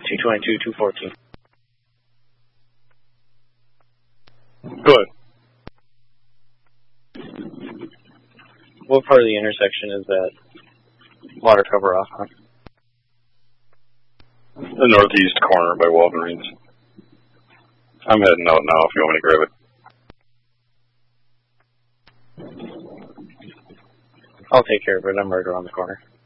222-214. Go ahead. What part of the intersection is that water cover off on? The northeast corner by Walgreens. I'm heading out now if you want me to grab it. I'll take care of it. I'm right around the corner.